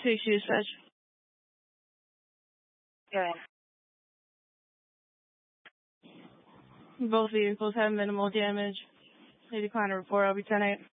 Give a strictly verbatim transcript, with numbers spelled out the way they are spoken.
Two shoes, Fetch. Okay. Both vehicles have minimal damage. They decline to report. I'll be ten eight.